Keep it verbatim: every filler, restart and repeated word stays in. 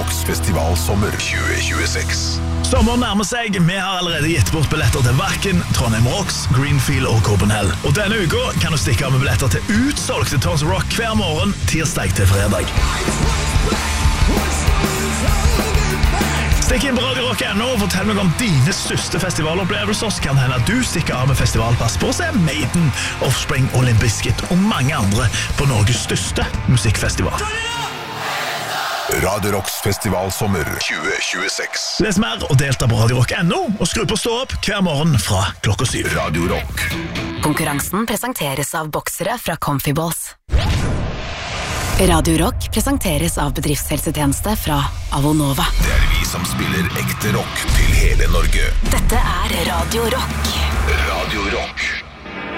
Rocks festivalsommer tjue tjueseks. Sommeren nærmer seg. Vi har allerede gitt bort billetter til Wacken, Trondheim Rocks, Greenfield og Copenhagen. Og denne uka kan du stikke av med billetter til utsolgte Tons Rock hver morgen, tirsdag til fredag. Stikk inn på Radio Rock punktum no og fortell meg om dine største festivalopplevelser, så kan hende at du stikker av med festivalpass på å se Maiden, Offspring, Limp Bizkit og mange andre på Norges største musikkfestival. Radio Rocks festivalsommer tjue tjueseks. Les mer og delta på Radio Rock punktum no og skru på stå opp hver morgen fra klokka syv. Radio Rock. Konkurransen presenteres av boksere fra Comfy Balls. Radio Rock presenteres av bedriftshelsetjeneste fra Avonova. Det er vi som spiller ekte rock til hele Norge. Dette er Radio Rock. Radio Rock.